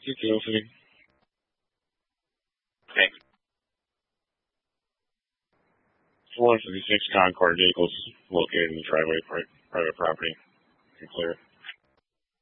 You too, City. Thanks. 456 Concord vehicles located in the driveway, private property. You can clear it.